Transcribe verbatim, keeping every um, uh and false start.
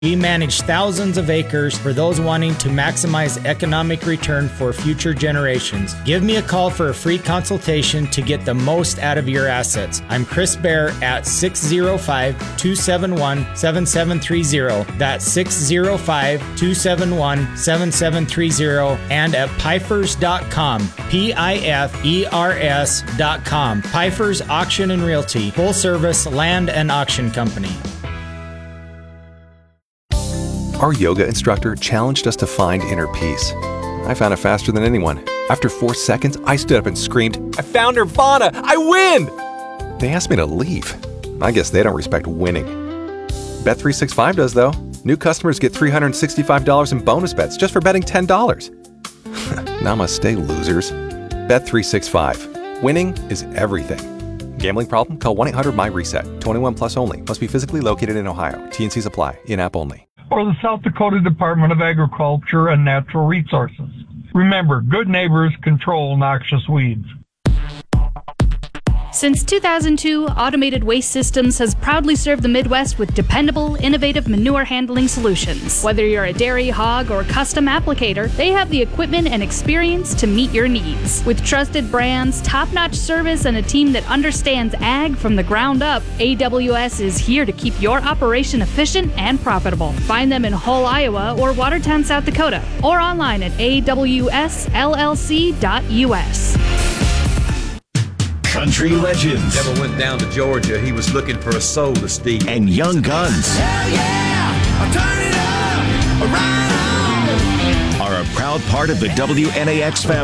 We manage thousands of acres for those wanting to maximize economic return for future generations. Give me a call for a free consultation to get the most out of your assets. I'm Chris Bear at six oh five, two seven one, seven seven three oh. That's six oh five, two seven one, seven seven three oh and at pifers dot com. P I F E R S dot com. Pifers Auction and Realty, full service land and auction company. Our yoga instructor challenged us to find inner peace. I found it faster than anyone. After four seconds, I stood up and screamed, "I found Nirvana! I win!" They asked me to leave. I guess they don't respect winning. Bet three sixty-five does, though. New customers get three hundred sixty-five dollars in bonus bets just for betting ten dollars. Namaste, losers. Bet three sixty-five. Winning is everything. Gambling problem? Call one eight hundred my reset. twenty-one plus only. Must be physically located in Ohio. T and Cs apply. In-app only. Or the South Dakota Department of Agriculture and Natural Resources. Remember, good neighbors control noxious weeds. Since two thousand two, Automated Waste Systems has proudly served the Midwest with dependable, innovative manure handling solutions. Whether you're a dairy, hog, or custom applicator, they have the equipment and experience to meet your needs. With trusted brands, top-notch service, and a team that understands ag from the ground up, A W S is here to keep your operation efficient and profitable. Find them in Hull, Iowa, or Watertown, South Dakota, or online at A W S L L C dot U S. Country legends. Never went down to Georgia. He was looking for a soul to steal. And young guns. Hell yeah! Turn it up! Right on! Are a proud part of the W N A X family.